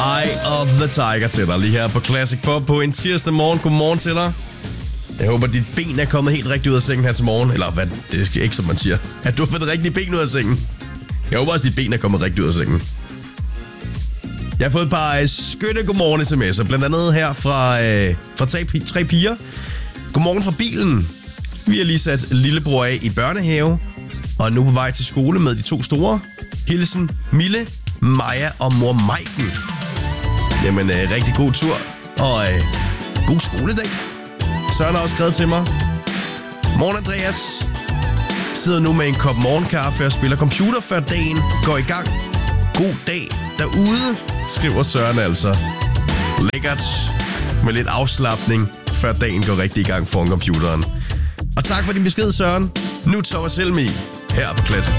Eye of the Tiger til dig lige her på Classic Pop på en tirsdag morgen. Godmorgen til dig. Jeg håber, dit ben er kommet helt rigtigt ud af sengen her til morgen. Eller hvad, det er ikke som man siger. At du har fået det rigtige ben ud af sengen. Jeg håber også, dit ben er kommet rigtigt ud af sengen. Jeg har fået et par skønne godmorgen sms'er. Blandt andet her fra tre piger. Godmorgen fra bilen. Vi har lige sat lillebror af i børnehave. Og er nu på vej til skole med de 2 store. Hilsen Mille, Maja og mor Maiken. Jamen, rigtig god tur. Og god skoledag. Søren har også skrevet til mig. Morgen Andreas. Sidder nu med en kop morgenkaffe og spiller computer, før dagen går i gang. God dag derude, skriver Søren altså. Lækkert med lidt afslapning, før dagen går rigtig i gang foran computeren. Og tak for din besked, Søren. Nu Thomas Helmi her på Classic.